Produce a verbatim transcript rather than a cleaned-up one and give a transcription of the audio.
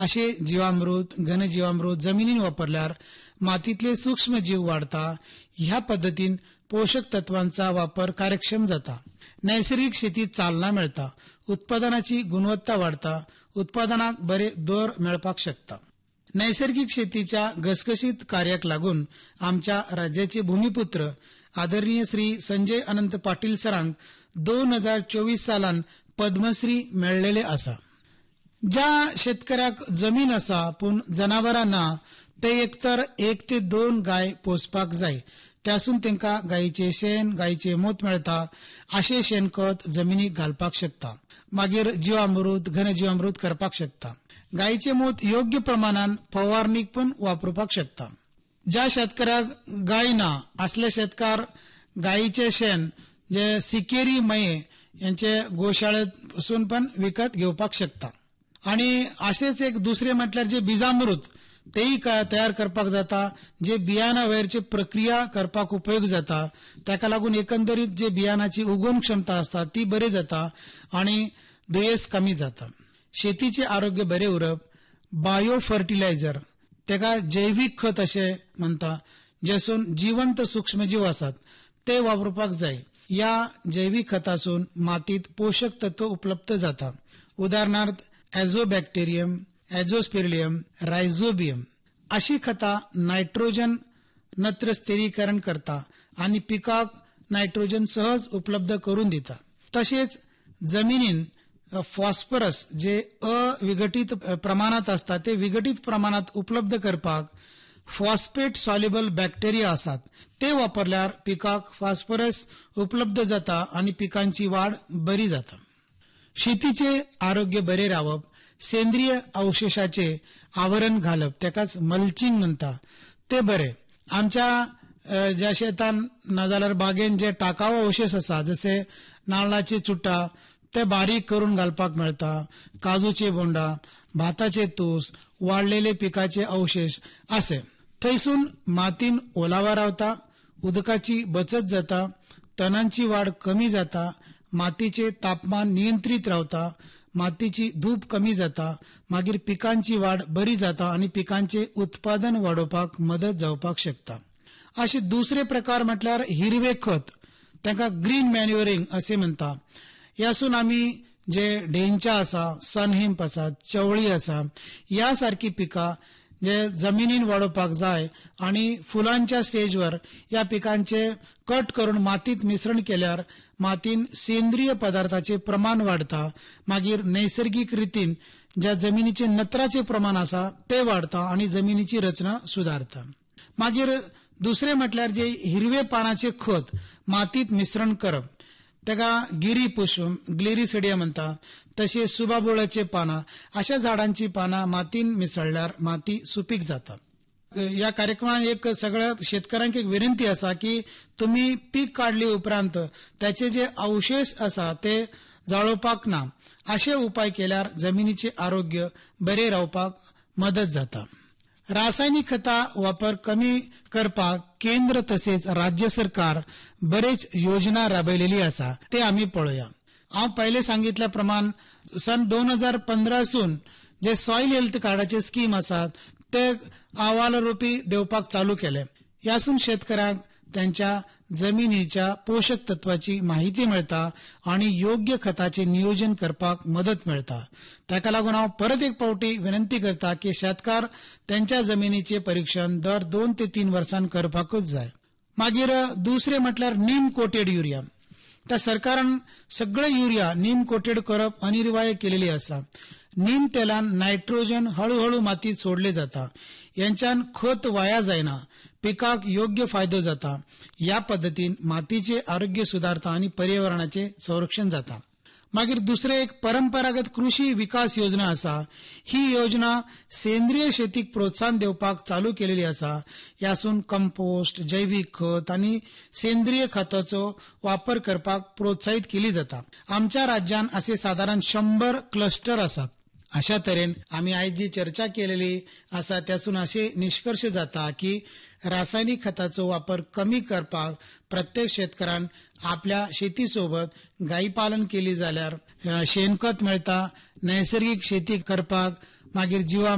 असे जीवामृत घनजीवामृत जमिनीन वापरल्यार मातीतले सूक्ष्म जीव वाढता. ह्या पद्धतीन पोषक तत्वांचा वापर कार्यक्षम जाता. नैसर्गिक शेतीत चालना मिळता. उत्पादनाची गुणवत्ता वाढता. उत्पादनाक बरे दर मेळपाक शकता. नैसर्गिक शेतीच्या घसघशीत कार्याक लागून आमच्या राज्याचे भूमिपुत्र आदरणीय श्री संजय अनंत पाटील सरांक दोन हजार चोवीस सालान पद्मश्री मेळलेले आसा. ज्या शेतकऱ्याक जमीन आसा पूण जनावरां ना ते एकतर एक ते दोन गाय पोसपाक जाय. त्यासून तांकां गायीचे शेण गायीचे मूत मेळता. अशे शेणखत जमिनीक घालपाक शकता. मागीर जीवामृत घनजीवामृत करपाक शकता. गायीचे मूत योग्य प्रमाणात फवारणीक पण वापरपाक शकता. ज्या शेतकऱ्याक गाय ना असले शेतकार गायीचे शेण जे सिकेरी मये यांचे गोशाळेतसून पण विकत घेवपाक शकता. आणि असेच एक दुसरे म्हटल्यार जे बीजामृत तेही तयार करपाक जाता. जे बियाणा वयरची प्रक्रिया करपाक उपयोग जाता. ताका लागून एकंदरीत जे बियाणाची उगवण क्षमता असता ती बरी जाता आणि दुयेस कमी जाता. शेतीचे आरोग्य बरे उरप. बायो फर्टिलायझर तेका जैविक खत असे म्हणता. जेसून जिवंत सूक्ष्मजीव असतात ते वापरपाक जाय. या जैविक खतासून मातीत पोषक तत्व उपलब्ध जाता. उदाहरणार्थ ॲझोबॅक्टेरियम ॲझोस्पिरिलियम रायझोबियम अशी खता नायट्रोजन नत्र स्थिरीकरण करता आणि पिकाक नायट्रोजन सहज उपलब्ध करून देता. तसेच जमिनीन फॉस्फरस जे अविघटित प्रमाणात असतात ते विघटित प्रमाणात उपलब्ध करपाक फॉस्फेट सॉल्युबल बॅक्टेरिया असतात ते वापरल्यार पिकाक फॉस्फरस उपलब्ध जाता आणि पिकांची वाढ बरी जाता. शेतीचे आरोग्य बरे रावप. सेंद्रिय अवशेषाचे आवरण घालप तेकाच मल्चिंग म्हणता ते बरे. आमच्या ज्या शेतान नाजाल्यार बागेन जे टाकाऊ अवशेष असा जसे नाल्लाचे चुट्टा ते बारीक करून घालपाक मेळता. काजूचे बोंडा भाताचे तूस वाढलेले पिकाचे अवशेष असे थंयसून मातीन ओलावा रावता. उदकाची बचत जाता. तणांची वाढ कमी जाता. मातीचे तापमान नियंत्रित रावता. मातीची धूप कमी जाता. मागीर पिकांची वाढ बरी जाता आणि पिकांचे उत्पादन वाडोवपाक मदत जावपाक शकता. असे दुसरे प्रकार म्हटल्यार हिरवे खत ताका ग्रीन मॅन्युअरिंग असे म्हणता. यासून आम्ही जे ढेंचा असा सनहेम्प असा चवळी असा यासारखी पिका जे जमिनीन वाडोवपाक जाय आणि फुलांच्या स्टेजवर या पिकांचे कट करून मातीत मिश्रण केल्यार मातीन सेंद्रिय पदार्थाचे प्रमाण वाढता. मागीर नैसर्गिक रितीन ज्या जमिनीचे नत्राचे प्रमाण असा ते वाढता आणि जमिनीची रचना सुधारता. मागीर दुसरे म्हटल्यार जे हिरवे पानाचे खत मातीत मिश्रण करप तेका गिरी पुष्प ग्लिरिसिडिया म्हणता. तसे सुबाबुळाचे पाना अशा झाडांची पाना मातीन मिसळल्यार माती सुपीक जाता. या कार्यक्रमात एक सगळ्या शेतकऱ्यांक एक विनंती असा की तुम्ही पीक काढले उपरांत त्याचे जे अवशेष असा ते जाळोवपाक ना. असे उपाय केल्यार जमिनीचे आरोग्य बरे रावपाक मदत जाता. रासायनिक खता वापर कमी करपाक केंद्र तसेच राज्य सरकार बरेच योजना राबयलेली असा ते आम्ही पळोवया. हांव पहिले सांगितल्याप्रमाण सन दोन हजार पंधरासून जे सॉइल हेल्थ कार्डाचे स्कीम आसात ते अहवाल रुपी देवपाक चालू केले. यासून शेतकऱ्यांक त्यांच्या जमिनीच्या पोषक तत्वाची माहिती मिळता आणि योग्य खताचे नियोजन करपाक मदत मिळता. त्याका लागून हांव परत एक पावटी विनंती करता की शेतकार त्यांच्या जमिनीचे परीक्षण दर दोन ते तीन वर्षांन करपाकच जाय. मागीर दुसरे म्हटल्यार नीम कोटेड युरिया. त्या सरकारान सगळे युरिया नीम कोटेड करप अनिवार्य केलेली असा. नीम तेलान नायट्रोजन हळूहळू मातीत सोडले जाता. यांच्यान खत वाया जायना. पिकाक योग्य फायदो जाता. या पद्धतीन मातीचे आरोग्य सुधारता आणि पर्यावरणाचे संरक्षण जाता. मागीर दुसरे एक परंपरागत कृषी विकास योजना असा. ही योजना सेंद्रिय शेतीक प्रोत्साहन देवपाक चालू केलेली असा. यासून कंपोस्ट जैविक खत आणि सेंद्रिय खताचो वापर करपाक प्रोत्साहित केली जाता. आमच्या राज्यान असे साधारण शंभर क्लस्टर असतात. अशा तरेन आम्ही आज जी चर्चा केलेली असा त्यासून असे निष्कर्ष जाता की रासायनिक खताचो वापर कमी करपाक प्रत्येक शेतकऱ्यान आपल्या शेतीसोबत गाई पालन केली जाल्यार शेणखत मिळता. नैसर्गिक शेती करपाक मागीर जीवा